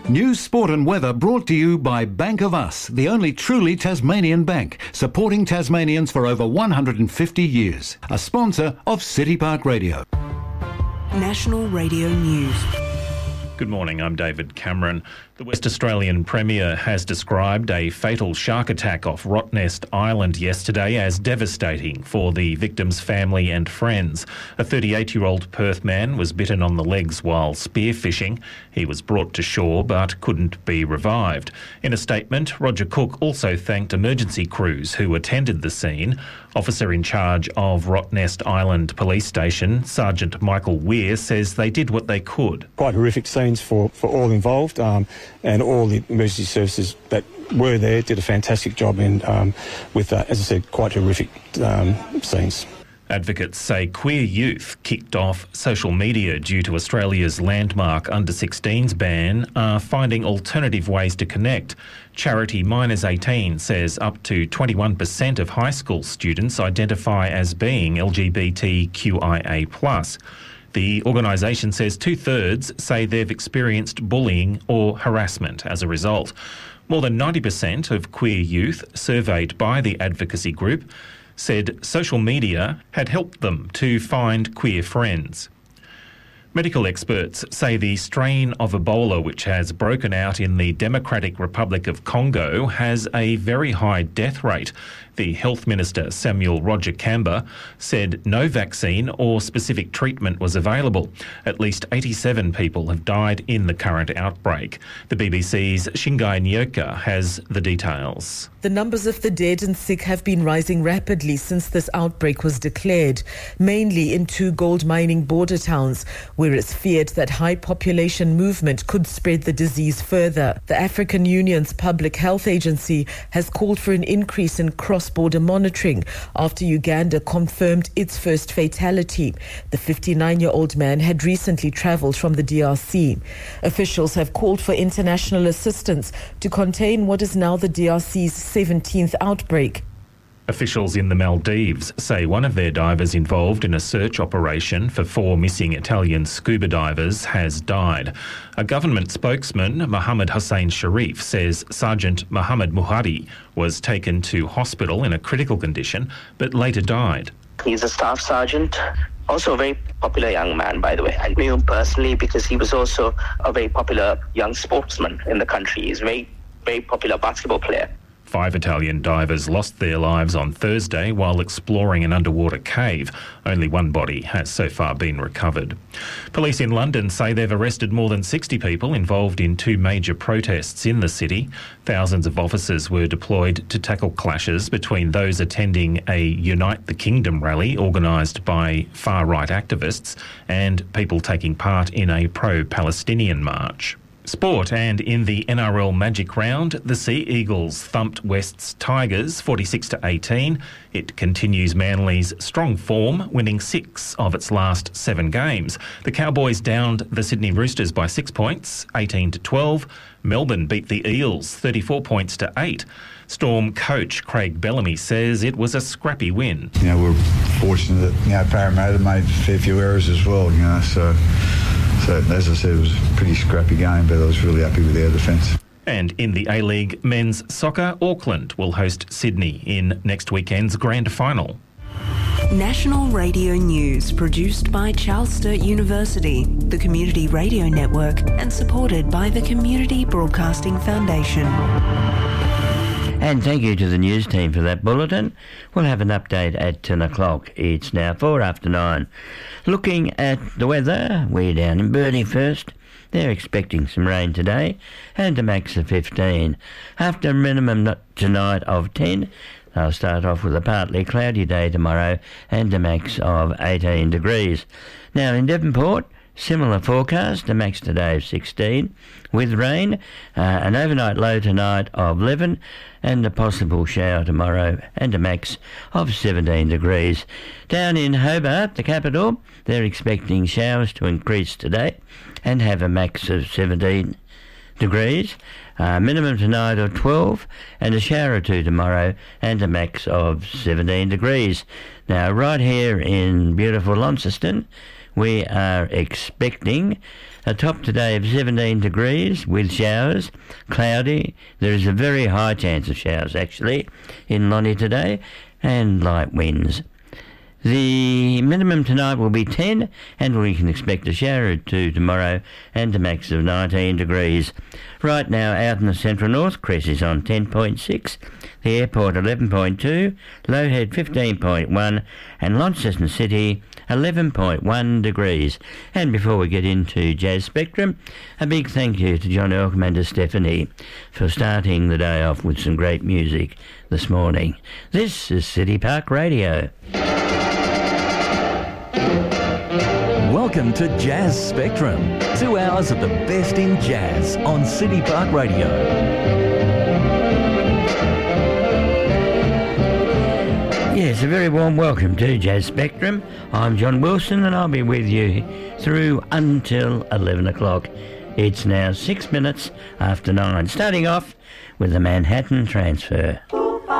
News, sport and weather brought to you by Bank of Us, the only truly Tasmanian bank, supporting Tasmanians for over 150 years. A sponsor of City Park Radio. National Radio News. Good morning, I'm David Cameron. The West Australian Premier has described a fatal shark attack off Rottnest Island yesterday as devastating for the victim's family and friends. A 38-year-old Perth man was bitten on the legs while spearfishing. He was brought to shore but couldn't be revived. In a statement, Roger Cook also thanked emergency crews who attended the scene. Officer in charge of Rottnest Island Police Station, Sergeant Michael Weir, says they did what they could. Quite horrific scenes for all involved, and all the emergency services that were there did a fantastic job with, as I said, quite horrific scenes. Advocates say queer youth kicked off social media due to Australia's landmark under-16s ban are finding alternative ways to connect. Charity Minors 18 says up to 21% of high school students identify as being LGBTQIA+. The organisation says 2/3 say they've experienced bullying or harassment as a result. More than 90% of queer youth surveyed by the advocacy group said social media had helped them to find queer friends. Medical experts say the strain of Ebola which has broken out in the Democratic Republic of Congo has a very high death rate. The Health Minister, Samuel Roger Kamba, said no vaccine or specific treatment was available. At least 87 people have died in the current outbreak. The BBC's Shingai Nyoka has the details. The numbers of the dead and sick have been rising rapidly since this outbreak was declared, mainly in two gold mining border towns, where it's feared that high population movement could spread the disease further. The African Union's Public Health Agency has called for an increase in cross-border monitoring after Uganda confirmed its first fatality. The 59-year-old man had recently travelled from the DRC. Officials have called for international assistance to contain what is now the DRC's 17th outbreak. Officials in the Maldives say one of their divers involved in a search operation for 4 missing Italian scuba divers has died. A government spokesman, Mohammed Hussein Sharif, says Sergeant Mohammed Muhadi was taken to hospital in a critical condition but later died. He's a staff sergeant. Also a very popular young man, by the way. I knew him personally because he was also a very popular young sportsman in the country. He's a very, very popular basketball player. 5 Italian divers lost their lives on Thursday while exploring an underwater cave. Only one body has so far been recovered. Police in London say they've arrested more than 60 people involved in 2 major protests in the city. Thousands of officers were deployed to tackle clashes between those attending a Unite the Kingdom rally organised by far-right activists and people taking part in a pro-Palestinian march. Sport, and in the NRL Magic Round, the Sea Eagles thumped West's Tigers 46-18. It continues Manly's strong form, winning 6 of its last 7 games. The Cowboys downed the Sydney Roosters by 6 points, 18-12. Melbourne beat the Eels 34 points to 8. Storm coach Craig Bellamy says it was a scrappy win. We're fortunate that Parramatta made a fair few errors as well. So as I said, it was a pretty scrappy game, but I was really happy with our defence. And in the A-League men's soccer, Auckland will host Sydney in next weekend's grand final. National Radio News, produced by Charles Sturt University, the Community Radio Network, and supported by the Community Broadcasting Foundation. And thank you to the news team for that bulletin. We'll have an update at 10 o'clock. It's now 9:04. Looking at the weather, we're down in Burnie first. They're expecting some rain today and a max of 15. After a minimum tonight of 10, they'll start off with a partly cloudy day tomorrow and a max of 18 degrees. Now in Devonport, similar forecast, a max today of 16 with rain, an overnight low tonight of 11 and a possible shower tomorrow and a max of 17 degrees. Down in Hobart, the capital, they're expecting showers to increase today and have a max of 17 degrees, minimum tonight of 12 and a shower or 2 tomorrow and a max of 17 degrees. Now right here in beautiful Launceston, we are expecting A top today of 17 degrees with showers, cloudy. There is a very high chance of showers actually in Lonnie today, and light winds. The minimum tonight will be 10, and we can expect a shower or two tomorrow, and a max of 19 degrees. Right now, out in the central north, Cress is on 10.6, the airport 11.2, Lowhead 15.1, and Launceston City 11.1 degrees. And before we get into Jazz Spectrum, a big thank you to John Elkham and to Stephanie for starting the day off with some great music this morning. This is City Park Radio. Welcome to Jazz Spectrum. 2 hours of the best in jazz on City Park Radio. Yes, a very warm welcome to Jazz Spectrum. I'm John Wilson and I'll be with you through until 11 o'clock. It's now 6 minutes after 9. Starting off with the Manhattan Transfer.